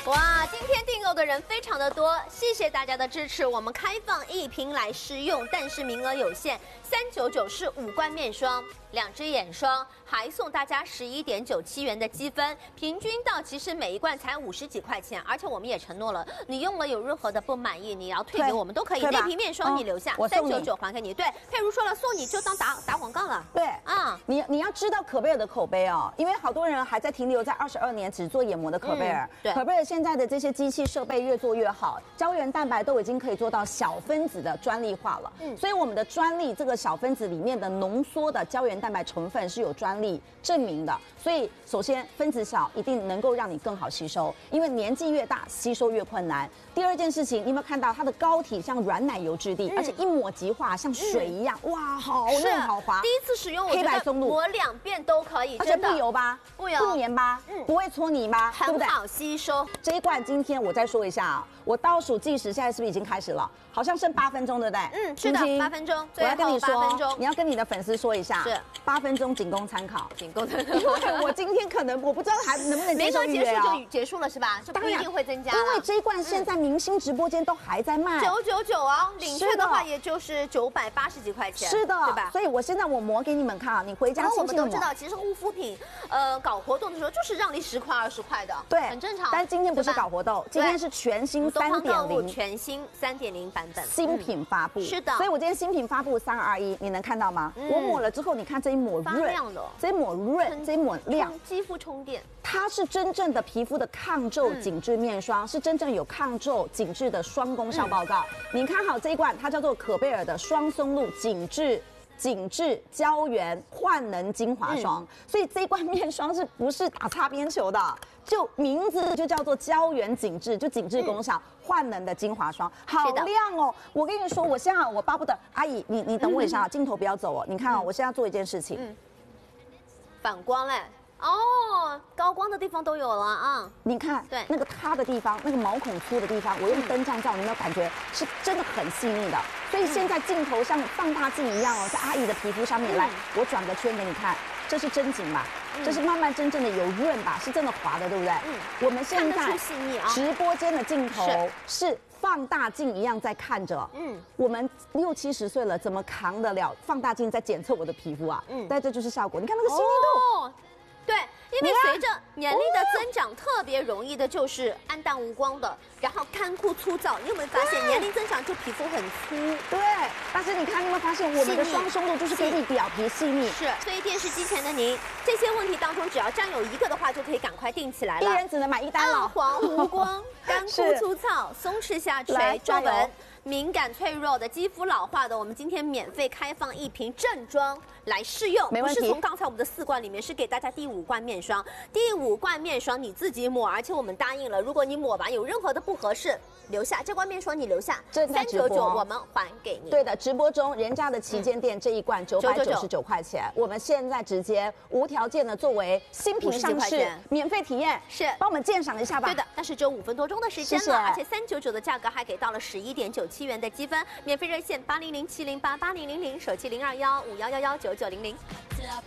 哇，今天订购的人非常的多，谢谢大家的支持。我们开放1瓶来试用，但是名额有限，399是5罐面霜，2支眼霜，还送大家11.97元的积分，平均到其实每一罐才50几块钱，而且我们也承诺了，你用了有任何的不满意，你要退给我们都可以。那瓶面霜你留下，399还给你。对，佩如说了，送你就当打广告了。 对啊，你要知道可贝尔的口碑哦，因为好多人还在停留在22年只做眼膜的可贝尔。 对， 可贝尔现在的这些机器设备越做越好，胶原蛋白都已经可以做到小分子的专利化了。所以我们的专利这个小分子里面的浓缩的胶原蛋白成分是有专利证明的。所以首先分子小一定能够让你更好吸收，因为年纪越大吸收越困难。第二件事情，你有没有看到它的膏体像软奶油质地，而且一抹即化，像水一样，哇，好嫩好滑。 第一次使用，我觉得抹2遍都可以， 而且不油吧， 不油， 不黏吧，不会搓泥吧，对不对？ 很好吸收。 这一罐今天我再说一下啊，我倒数计时，现在是不是已经开始了？好像剩8分钟，对不对？ 是的，8分钟。 我要跟你 8分钟， 你要跟你的粉丝说一下， 是 8分钟仅供参考， 仅供参考。 因为我今天可能我不知道还能不能接受预约啊。 没结束就结束了是吧？就不一定会增加了。 因为这一罐现在明星直播间都还在卖 999哦，领券的话也就是980几块钱， 是的， 对吧？ 所以我现在我磨给你们看啊，你回家然后我轻轻地磨。 们都知道，其实护肤品，搞活动的时候就是让你10块20块的， 对， 很正常。 但今天不是搞活动，今天是全新3.0， 全新3.0版本新品发布。 是的， 所以我今天新品发布3、2、1，你能看到吗？我抹了之后，你看这一抹润，这一抹润，这一抹亮， 肌肤充电。 它是真正的皮肤的抗皱紧致面霜，是真正有抗皱紧致的双功效报告。你看好这一罐，它叫做可贝尔的双松露紧致胶原焕能精华霜，所以这一罐面霜是不是打擦边球的？就名字就叫做胶原紧致，就紧致功效，焕能的精华霜，好亮哦！我跟你说，我现在我巴不得阿姨，你等我一下啊，镜头不要走哦。你看啊，我现在要做一件事情， 反光嘞。哦，高光的地方都有了啊！ 你看，对那个塌的地方，那个毛孔粗的地方，我用灯这样照，你有没有感觉是真的很细腻的？所以现在镜头像放大镜一样哦，在阿姨的皮肤上面来，我转个圈给你看，这是真紧吧？这是慢慢真正的有润吧？是真的滑的，对不对？我们现在直播间的镜头是放大镜一样在看着，我们60、70岁了，怎么扛得了放大镜在检测我的皮肤啊？但这就是效果，你看那个细腻度。 对，因为随着年龄的增长，特别容易的就是暗淡无光的，然后干枯粗糙。你有没有发现年龄增长就皮肤很粗？ 对，但是你看，你有没有发现我们的双松露就是给你表皮细腻？ 是，所以电视机前的您，这些问题当中只要占有一个的话，就可以赶快定起来了。 一人只能买1单了。 暗黄无光、干枯粗糙、松弛下垂、皱纹。敏感脆弱的肌肤老化的，我们今天免费开放1瓶正装来试用， 没问题。 不是从刚才我们的4罐里面，是给大家第5罐面霜。第5罐面霜你自己抹，而且我们答应了，如果你抹完有任何的不合适，留下这罐面霜你留下，399我们还给你。 对的，直播中人家的旗舰店这一罐999块钱，我们现在直接无条件的作为新品上市，免费体验， 是帮我们鉴赏一下吧。 对的，但是只有5分多钟的时间了，而且399的价格还给到了11.97元的积分，免费热线8007088000，手机021511199900。